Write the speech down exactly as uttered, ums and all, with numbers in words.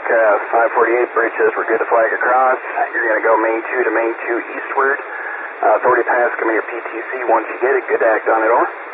uh, five forty-eight, bridge says we're good to flag across. You're going to go main two to main two eastward. Uh, authority pass, come in your P T C once you get it. Good to act on it, over.